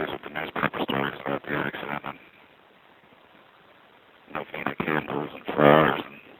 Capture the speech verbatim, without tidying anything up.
always with the newspaper stories about the accident and no Vienna candles and flowers and